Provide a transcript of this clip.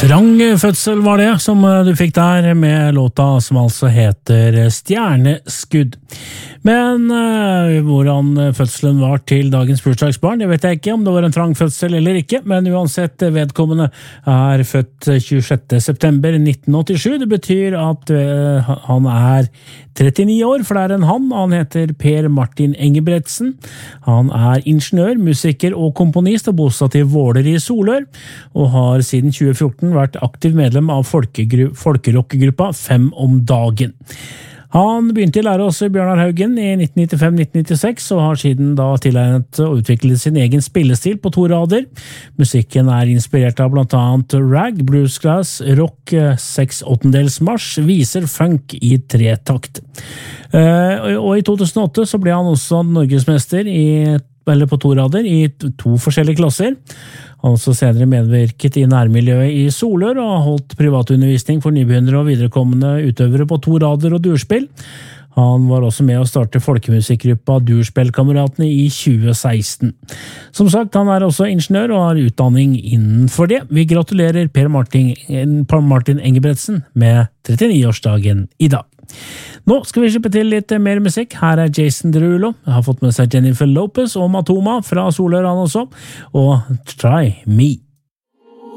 Trang fødsel var det som du fikk der med låta som altså heter Stjerneskudd. Men hvordan fødselen var til dagens bursdagsbarn, det vet jeg ikke om det var en trang fødsel eller ikke, men uansett vedkommende er født 26. september 1987. Det betyr at han er 39 år, for det er en han heter Per Martin Engebretsen. Han er ingeniør, musiker og komponist og bosatt i Våler i Solør, og har siden 2014 vært aktiv medlem av folkerockgruppa Fem om dagen. Han begynte i lære hos Bjørnar Haugen i 1995-1996, og har siden da tilegnet og utviklet sin egen spillestil på 2 rader. Musikken er inspirert av blant annet rag, bluesgrass, rock, 6/8 marsj, viser funk i 3-takt. Og i 2008 så ble han også norgesmester på 2 rader i 2 forskjellige klasser. Han har også senere medvirket i nærmiljøet i Solør og har holdt privatundervisning for nybegynnere og viderekommende utøvere på 2 rader og durspill. Han var også med å starte folkemusikkgruppa Durspillkameratene i 2016. Som sagt, han er også ingeniør og har utdanning innenfor det. Vi gratulerer Per Martin Engebretsen med 39-årsdagen i dag. Nå skal vi slippe til litt mer musikk. Her er Jason Derulo. Jeg har fått med seg Jennifer Lopez og Matoma fra Solør han også. Og Try Me.